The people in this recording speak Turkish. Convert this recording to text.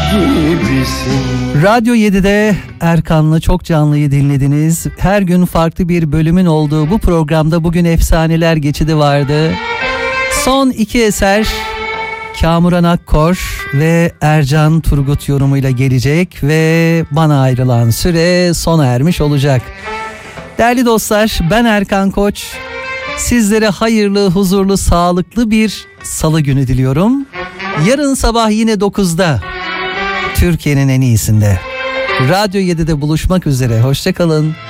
gibisin. Radyo 7'de Erkan'la Çok Canlı'yı dinlediniz. Her gün farklı bir bölümün olduğu bu programda bugün Efsaneler Geçidi vardı. Son iki eser Kamuran Akkor ve Ercan Turgut yorumuyla gelecek ve bana ayrılan süre sona ermiş olacak. Değerli dostlar, ben Erkan Koç. Sizlere hayırlı, huzurlu, sağlıklı bir salı günü diliyorum. Yarın sabah yine 9'da Türkiye'nin en iyisinde Radyo 7'de buluşmak üzere. Hoşça kalın.